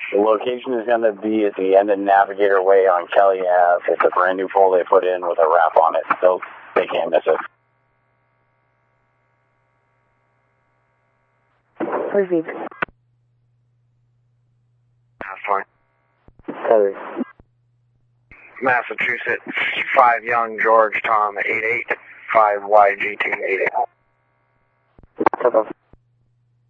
The location is going to be at the end of Navigator Way on Kelly Ave. It's a brand new pole they put in with a wrap on it, so they can't miss it. Receive. That's fine. Copy. Massachusetts, 5 Young George Tom 88, 5 YGT 88. Took off.